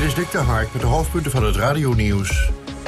is Dick de Hark met de hoofdpunten van het radionieuws.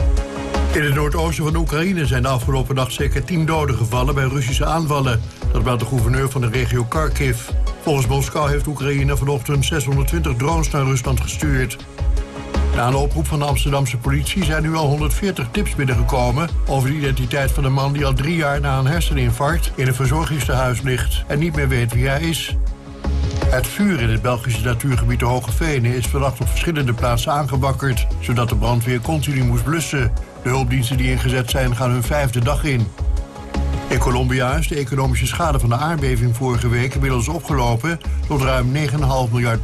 In het noordoosten van Oekraïne zijn de afgelopen nacht zeker 10 doden gevallen bij Russische aanvallen. Dat meldt de gouverneur van de regio Kharkiv. Volgens Moskou heeft Oekraïne vanochtend 620 drones naar Rusland gestuurd. Na een oproep van de Amsterdamse politie zijn nu al 140 tips binnengekomen over de identiteit van een man die al 3 jaar na een herseninfarct in een verzorgingstehuis ligt en niet meer weet wie hij is. Het vuur in het Belgische natuurgebied de Hoge Venen is vannacht op verschillende plaatsen aangewakkerd, zodat de brandweer continu moest blussen. De hulpdiensten die ingezet zijn gaan hun 5e dag in. In Colombia is de economische schade van de aardbeving vorige week inmiddels opgelopen tot ruim $9,5 miljard.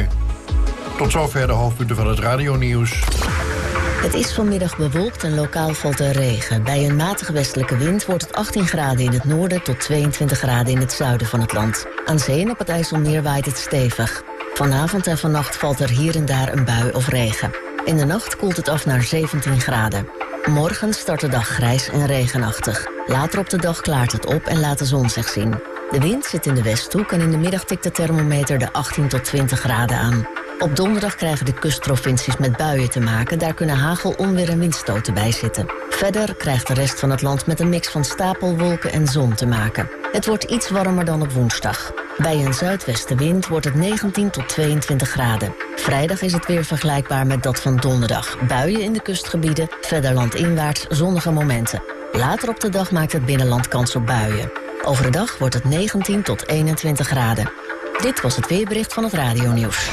Tot zover de hoofdpunten van het radionieuws. Het is vanmiddag bewolkt en lokaal valt er regen. Bij een matige westelijke wind wordt het 18 graden in het noorden tot 22 graden in het zuiden van het land. Aan zee en op het IJsselmeer waait het stevig. Vanavond en vannacht valt er hier en daar een bui of regen. In de nacht koelt het af naar 17 graden. Morgen start de dag grijs en regenachtig. Later op de dag klaart het op en laat de zon zich zien. De wind zit in de westhoek en in de middag tikt de thermometer de 18 tot 20 graden aan. Op donderdag krijgen de kustprovincies met buien te maken. Daar kunnen hagel, onweer en windstoten bij zitten. Verder krijgt de rest van het land met een mix van stapelwolken en zon te maken. Het wordt iets warmer dan op woensdag. Bij een zuidwestenwind wordt het 19 tot 22 graden. Vrijdag is het weer vergelijkbaar met dat van donderdag. Buien in de kustgebieden, verder landinwaarts zonnige momenten. Later op de dag maakt het binnenland kans op buien. Overdag wordt het 19 tot 21 graden. Dit was het weerbericht van het radionieuws.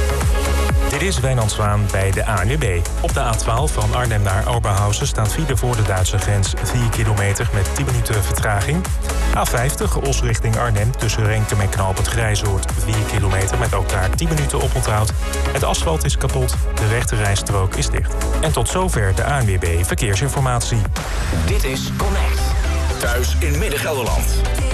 Dit is Wijnand Zwaan bij de ANWB. Op de A12 van Arnhem naar Oberhausen staat file voor de Duitse grens 4 kilometer met 10 minuten vertraging. A50 Os richting Arnhem tussen Renkum en Knooppunt Grijzoord 4 kilometer met ook daar 10 minuten oponthoud. Het asfalt is kapot, de rechterrijstrook is dicht. En tot zover de ANWB Verkeersinformatie. Dit is Connect. Thuis in Midden-Gelderland.